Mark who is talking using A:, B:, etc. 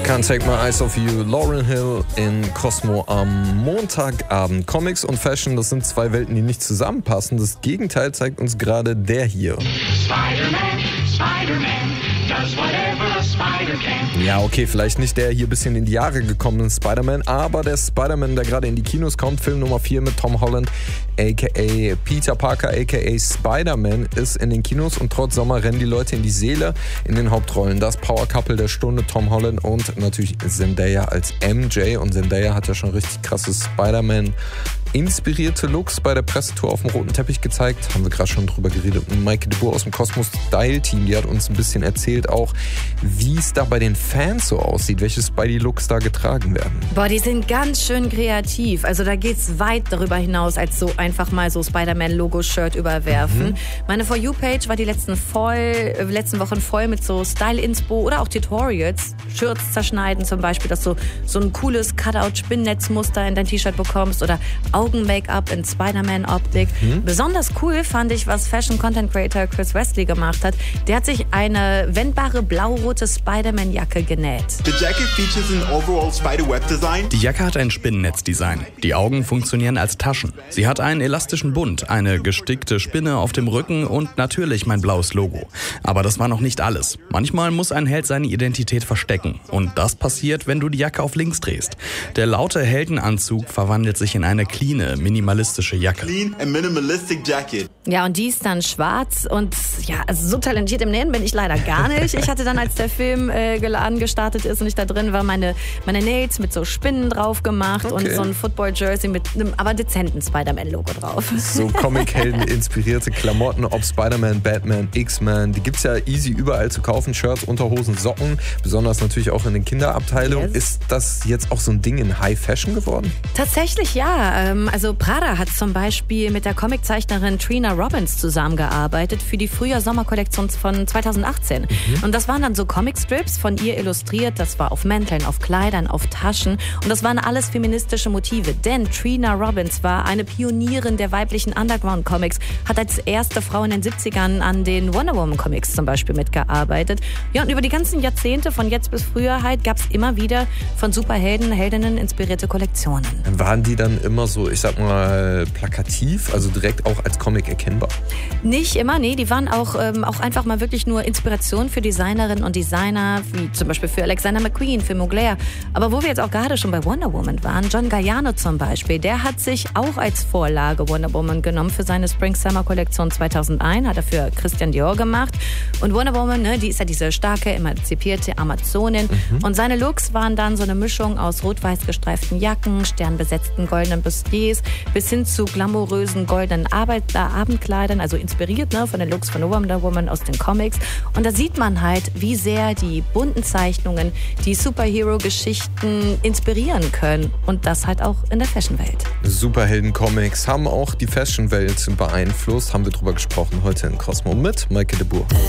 A: Can't Take My Eyes Off You, Lauryn Hill in Cosmo am Montagabend. Comics und Fashion, das sind zwei Welten, die nicht zusammenpassen. Das Gegenteil zeigt uns gerade der hier.
B: Spider-Man, Spider-Man, does whatever a spider can.
A: Ja, okay, vielleicht nicht der hier ein bisschen in die Jahre gekommene Spider-Man, aber der Spider-Man, der gerade in die Kinos kommt, Film Nummer 4 mit Tom Holland, a.k.a. Peter Parker, a.k.a. Spider-Man, ist in den Kinos und trotz Sommer rennen die Leute in die Seele in den Hauptrollen. Das Power-Couple der Stunde, Tom Holland und natürlich Zendaya als MJ. Und Zendaya hat ja schon richtig krasse Spider-Man inspirierte Looks bei der Pressetour auf dem roten Teppich gezeigt. Haben wir gerade schon drüber geredet. Und Maike de Boer aus dem Cosmos Style Team, die hat uns ein bisschen erzählt auch, wie es da bei den Fans so aussieht, welche Spidey-Looks da getragen werden.
C: Boah, die sind ganz schön kreativ. Also da geht's weit darüber hinaus, als so einfach mal so Spider-Man-Logo-Shirt überwerfen. Meine For You-Page war die letzten Wochen voll mit so Style-Inspo oder auch Tutorials. Shirts zerschneiden zum Beispiel, dass du so ein cooles Cutout-Spinnnetzmuster in dein T-Shirt bekommst oder Augen-Make-up in Spider-Man-Optik. Besonders cool fand ich, was Fashion-Content-Creator Chris Wesley gemacht hat. Der hat sich eine wendbare blau-rote Spider-Man-Jacke genäht.
D: The jacket features an overall spider-web design.
E: Die Jacke hat ein Spinnennetzdesign. Die Augen funktionieren als Taschen. Sie hat einen elastischen Bund, eine gestickte Spinne auf dem Rücken und natürlich mein blaues Logo. Aber das war noch nicht alles. Manchmal muss ein Held seine Identität verstecken. Und das passiert, wenn du die Jacke auf links drehst. Der laute Heldenanzug verwandelt sich in eine clean, minimalistische Jacke.
D: Clean and minimalistic jacket.
C: Ja, und die ist dann schwarz und ja, also so talentiert im Nähen bin ich leider gar nicht. Ich hatte dann, als der Film angestartet ist und ich da drin war, meine Nails mit so Spinnen drauf gemacht und so ein Football-Jersey mit einem aber dezenten Spider-Man-Logo drauf.
A: So Comic-Helden-inspirierte Klamotten, ob Spider-Man, Batman, X-Men, die gibt's ja easy überall zu kaufen. Shirts, Unterhosen, Socken, besonders natürlich auch in den Kinderabteilungen.
C: Yes.
A: Ist das jetzt auch so ein Ding in High Fashion geworden?
C: Tatsächlich ja. Also Prada hat zum Beispiel mit der Comiczeichnerin Trina Robbins zusammengearbeitet für die Frühjahr-Sommer-Kollektion von 2018. Und das waren dann so Comicstrips von ihr illustriert. Das war auf Mänteln, auf Kleidern, auf Taschen. Und das waren alles feministische Motive. Denn Trina Robbins war eine Pionierin der weiblichen Underground-Comics, hat als erste Frau in den 70ern an den Wonder Woman-Comics zum Beispiel mitgearbeitet. Ja, und über die ganzen Jahrzehnte, von jetzt bis früher halt, gab es immer wieder von Superhelden, Heldinnen inspirierte Kollektionen.
A: Waren die dann immer so, ich sag mal, plakativ, also direkt auch als Comic erkennbar?
C: Nicht immer, nee, die waren auch einfach mal wirklich nur Inspiration für Designerinnen und Designer, wie zum Beispiel für Alexander McQueen, für Mugler. Aber wo wir jetzt auch gerade schon bei Wonder Woman waren, John Galliano zum Beispiel, der hat sich auch als Vorlage Wonder Woman genommen für seine Spring-Summer-Kollektion 2001, hat er für Christian Dior gemacht. Und Wonder Woman, ne, die ist ja diese starke, emanzipierte Amazonin. Und seine Looks waren dann so eine Mischung aus rot-weiß gestreiften Jacken, sternbesetzten goldenen Bustiers bis hin zu glamourösen goldenen Abendkleidern, also inspiriert von den Looks von Wonder Woman aus den Comics. Und da sieht man halt, wie sehr die bunten Zeichnungen die Superhero-Geschichten inspirieren können. Und das halt auch in der Fashion-Welt.
A: Superhelden-Comics haben auch die Fashion-Welt beeinflusst. Haben wir drüber gesprochen heute in Cosmo mit Maike de Boer.